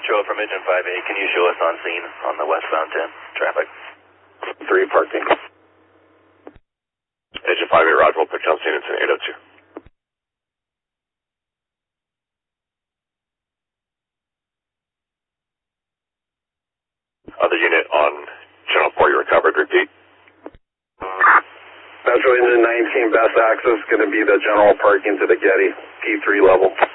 Metro from Engine 5A, can you show us on scene on the westbound 10 traffic? 3 parking. Engine 5A, Roger, we'll put you on scene. It's an 802. Other unit on Channel 4, you recovered, repeat. Metro Engine 19, best access is going to be the general parking to the Getty, P3 level.